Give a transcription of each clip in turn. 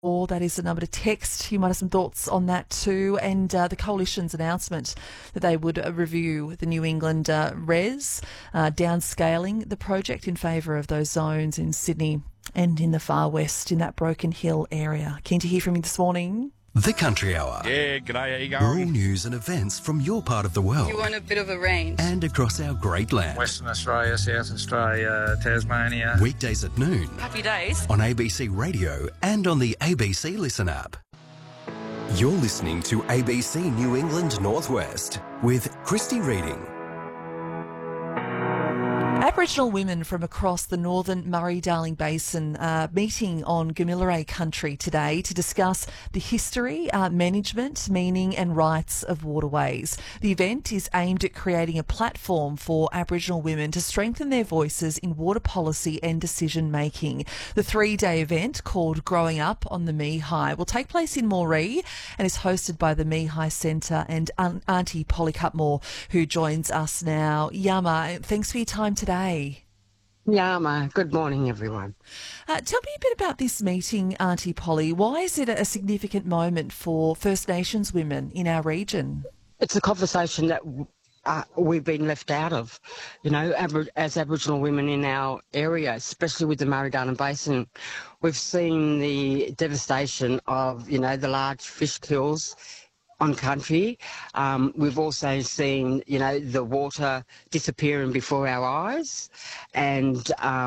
Or that is the number to text. You might have some thoughts on that too. And the Coalition's announcement that they would review the New England RES, downscaling the project in favour of those zones in Sydney and in the far west in that Broken Hill area. Keen to hear from you this morning. The Country Hour. Yeah, g'day, how you All going? news and events from your part of the world. You want a bit of a range. And across our great land. Western Australia, South Australia, Tasmania. Weekdays at noon. Happy days. On ABC Radio and on the ABC Listen app. You're listening to ABC New England Northwest with Christy Reading. Aboriginal women from across the northern Murray-Darling Basin are meeting on Gamilaroi country today to discuss the history, management, meaning and rights of waterways. The event is aimed at creating a platform for Aboriginal women to strengthen their voices in water policy and decision making. The 3-day event, called Growing Up on the Mehi, will take place in Moree and is hosted by the Mehi Centre and Auntie Polly Cutmore, who joins us now. Yama, thanks for your time today. Yama, good morning, everyone. Tell me a bit about this meeting, Auntie Polly. Why is it a significant moment for First Nations women in our region? It's a conversation that we've been left out of, as Aboriginal women in our area, especially with the Murray-Darling Basin. We've seen the devastation of, the large fish kills on country. We've also seen, the water disappearing before our eyes. And,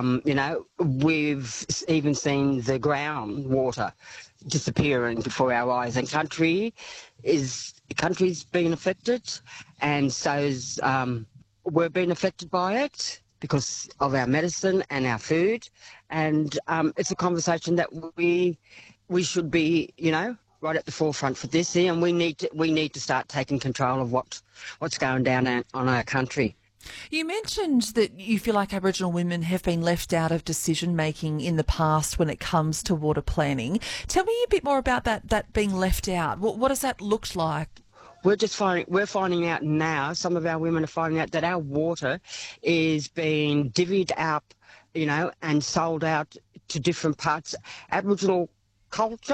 we've even seen the groundwater disappearing before our eyes. And country's been affected. And so's, we're being affected by it because of our medicine and our food. And it's a conversation that we should be, right at the forefront for this here, and we need to start taking control of what's going down on our country. You mentioned that you feel like Aboriginal women have been left out of decision making in the past when it comes to water planning. Tell me a bit more about that being left out. What does that look like? We're finding out now, some of our women are finding out that our water is being divvied up, and sold out to different parts. Aboriginal culture